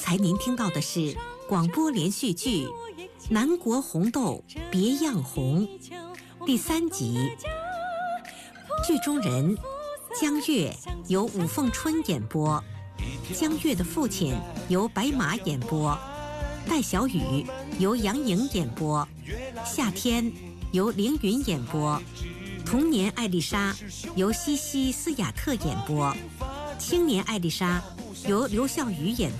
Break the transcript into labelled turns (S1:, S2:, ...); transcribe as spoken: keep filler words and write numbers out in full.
S1: 才您听到的是广播连续剧《南国红豆别样红》第三集。剧中人江月由武凤春演播，江月的父亲由白马演播，戴小雨由杨颖演播，夏天由凌云演播，童年艾丽莎由西西斯雅特演播，青年艾丽莎由刘孝宇演